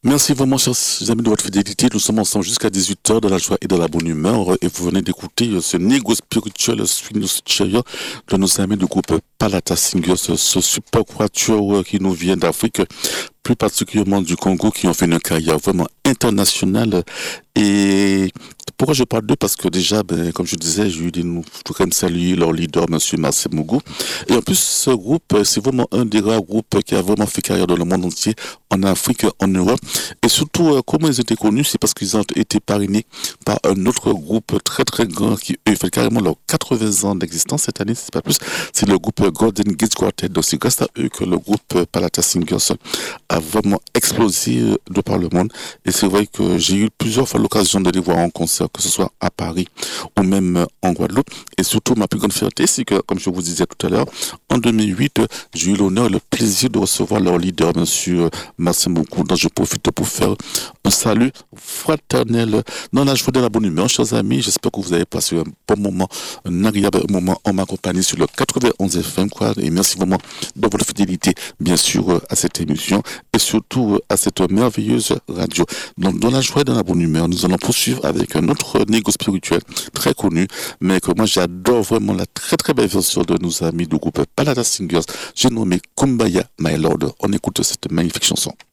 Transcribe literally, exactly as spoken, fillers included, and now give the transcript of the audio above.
Merci vraiment, chers amis, de votre fidélité. Nous sommes ensemble jusqu'à dix-huit heures dans la joie et dans la bonne humeur. Et vous venez d'écouter euh, ce négo spirituel swing extérieur de nos amis du groupe Palata Singers, ce, ce super quatuor euh, qui nous vient d'Afrique, plus particulièrement du Congo, qui ont fait une carrière vraiment internationale. Et pourquoi je parle d'eux? Parce que déjà, ben, comme je disais, j'ai eu des nou- tout comme saluer leur leader, monsieur Marcel Mougou. Et en plus, ce groupe, euh, c'est vraiment un des rares groupes qui a vraiment fait carrière dans le monde entier, en Afrique, en Europe. Et surtout, euh, comment ils ont été connus, c'est parce qu'ils ont été parrainés par un autre groupe très très grand qui eux, fait carrément leurs quatre-vingts ans d'existence cette année, c'est pas plus. C'est le groupe Golden Gate Quartet. Donc c'est grâce à eux que le groupe euh, Palata Singers a vraiment explosé euh, de par le monde. Et c'est vrai que j'ai eu plusieurs fois l'occasion de les voir en concert, que ce soit à Paris ou même euh, en Guadeloupe. Et surtout, ma plus grande fierté, c'est que, comme je vous disais tout à l'heure, en deux mille huit, euh, j'ai eu l'honneur et le plaisir de recevoir leur leader, monsieur euh, Marcel Mougou, dont je profite pour faire un salut fraternel dans la joie de la bonne humeur, chers amis. J'espère que vous avez passé un bon moment, un agréable moment en ma compagnie sur le quatre-vingt-onze F M, quoi. Et merci vraiment de votre fidélité, bien sûr, euh, à cette émission et surtout euh, à cette merveilleuse radio. Donc, dans la joie et dans la bonne humeur, nous allons poursuivre avec un autre négo spirituel très connu, mais que moi j'adore vraiment la très très belle version de nos amis du groupe Palada Singers. J'ai nommé Kumbaya My Lord. On écoute cette magnifique chanson.